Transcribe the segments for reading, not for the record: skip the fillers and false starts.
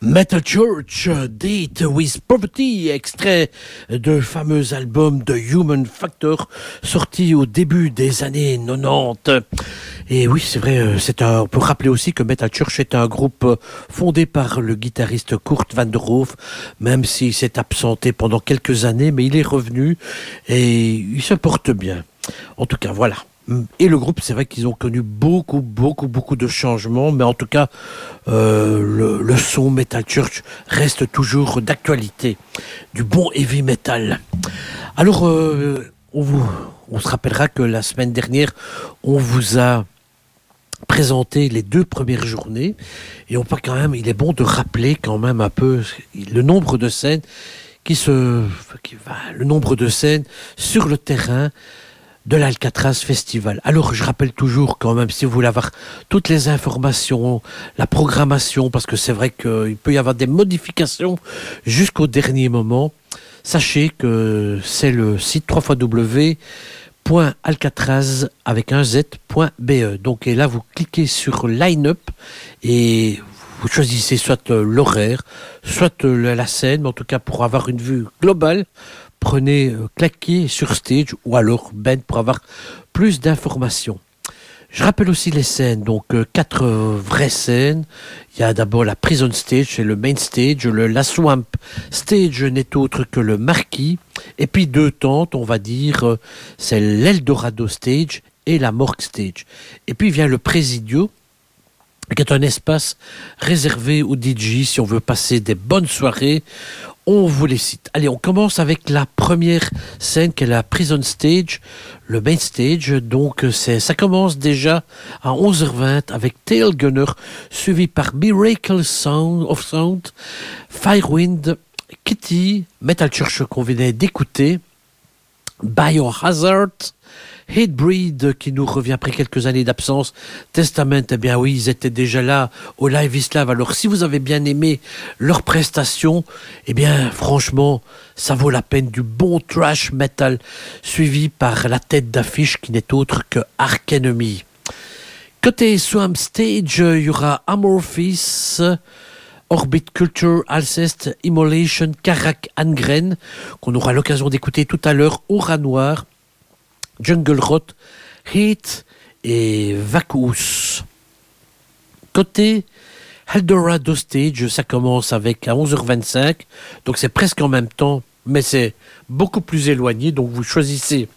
Metal Church, Date with Poverty, extrait de fameux album de Human Factor, sorti au début des années 90. Et oui, c'est vrai, on peut rappeler aussi que Metal Church est un groupe fondé par le guitariste Kurt Van der Hoof, même s'il s'est absenté pendant quelques années, mais il est revenu et il se porte bien. En tout cas, voilà. Et le groupe, c'est vrai qu'ils ont connu beaucoup de changements, mais en tout cas, le son Metal Church reste toujours d'actualité, du bon heavy metal. Alors, on se rappellera que la semaine dernière, on vous a présenté les 2 premières journées, et il est bon de rappeler quand même un peu le nombre de scènes le nombre de scènes sur le terrain de l'Alcatraz Festival. Alors, je rappelle toujours quand même, si vous voulez avoir toutes les informations, la programmation, parce que c'est vrai qu'il peut y avoir des modifications jusqu'au dernier moment, sachez que c'est le site www.alcatraz avec un z.be. Donc, et là, vous cliquez sur Line-up et vous choisissez soit l'horaire, soit la scène, mais en tout cas, pour avoir une vue globale, claquez sur Stage ou alors Ben pour avoir plus d'informations. Je rappelle aussi les scènes, donc 4 vraies scènes. Il y a d'abord la Prison Stage, c'est le main stage. La Swamp Stage n'est autre que le Marquis. Et puis 2 tentes, on va dire, c'est l'Eldorado Stage et la Morgue Stage. Et puis vient le Presidio, qui est un espace réservé aux DJ si on veut passer des bonnes soirées. On vous les cite. Allez, on commence avec la première scène qui est la Prison Stage, le main stage. Donc, ça commence déjà à 11h20 avec Tail Gunner, suivi par Miracle of Sound, Firewind, Kitty, Metal Church qu'on venait d'écouter, Biohazard, Hatebreed qui nous revient après quelques années d'absence, Testament, eh bien oui, ils étaient déjà là au Live is Live. Alors si vous avez bien aimé leurs prestations, eh bien franchement, ça vaut la peine du bon trash metal, suivi par la tête d'affiche qui n'est autre que Arch Enemy. Côté Swamp Stage, il y aura Amorphis, Orbit Culture, Alceste, Immolation, Karak, Angren, qu'on aura l'occasion d'écouter tout à l'heure, Aura Noir, Jungle Rot, Heat et Vacuous. Côté Eldorado Stage, ça commence avec à 11h25, donc c'est presque en même temps, mais c'est beaucoup plus éloigné, donc vous choisissez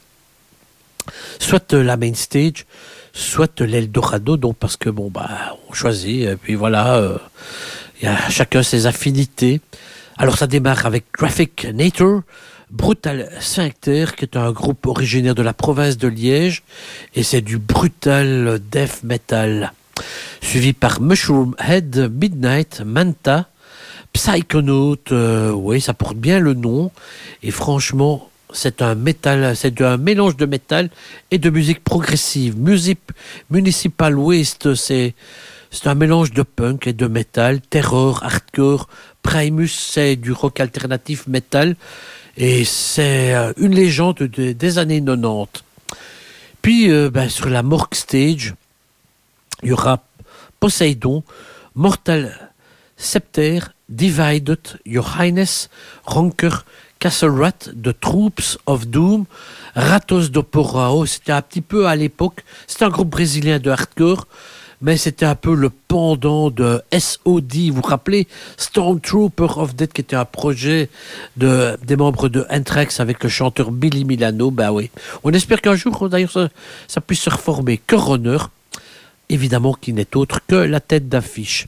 soit la main stage, soit l'Eldorado, donc parce que on choisit, et puis voilà, il y a chacun ses affinités. Alors ça démarre avec Graphic Nature, Brutal Sphincter, qui est un groupe originaire de la province de Liège, et c'est du brutal death metal. Suivi par Mushroom Head, Midnight, Manta, Psychonaut, oui, ça porte bien le nom, et franchement, c'est un mélange de métal et de musique progressive. Municipal Waste, c'est un mélange de punk et de métal, terror, hardcore. Primus, c'est du rock alternatif métal, et c'est une légende des années 90. Puis, sur la Morgue Stage, il y aura Poseidon, Mortal Scepter, Divided, Your Highness, Ronker, Castle Rat, The Troops of Doom, Ratos do Porão. C'était un petit peu à l'époque, c'était un groupe brésilien de hardcore, mais c'était un peu le pendant de SOD, vous vous rappelez, Stormtrooper of Death, qui était un projet des membres de Anthrax avec le chanteur Billy Milano. Ben oui, on espère qu'un jour, d'ailleurs, ça puisse se reformer. Coroner, évidemment, qui n'est autre que la tête d'affiche.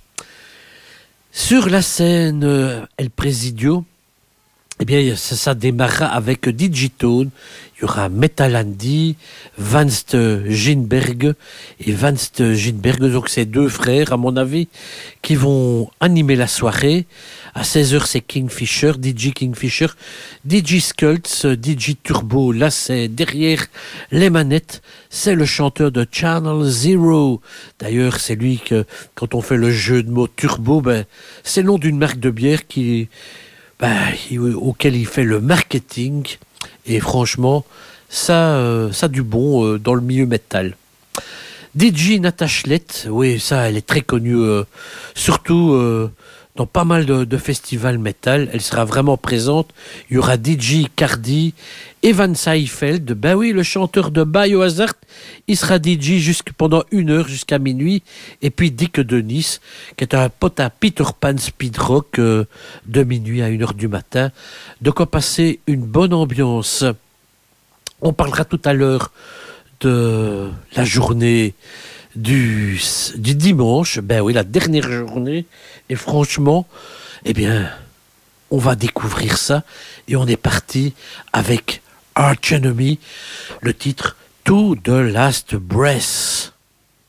Sur la scène El Presidio, eh bien, ça démarrera avec Digitone. Il y aura Metal Andy, Vanst Ginberg et Vanst Ginberg. Donc, c'est 2 frères, à mon avis, qui vont animer la soirée. À 16h, c'est Kingfisher, DJ Kingfisher, DJ Skulls, DJ Turbo. Là, c'est derrière les manettes. C'est le chanteur de Channel Zero. D'ailleurs, c'est lui que, quand on fait le jeu de mots Turbo, c'est le nom d'une marque de bière auquel il fait le marketing, et franchement ça a du bon dans le milieu métal. DJ Natashlet, oui, ça elle est très connue, surtout dans pas mal de festivals métal. Elle sera vraiment présente. Il y aura DJ Cardi, Evan Seifeld, ben oui, le chanteur de Biohazard, il sera DJ pendant 1 heure jusqu'à minuit. Et puis Dick Denis, qui est un pote à Peter Pan Speed Rock, de minuit à 1 heure du matin. De quoi passer une bonne ambiance. On parlera tout à l'heure de la journée du dimanche, ben oui, la dernière journée, et franchement, eh bien, on va découvrir ça, et on est parti avec Arch Enemy, le titre To the Last Breath.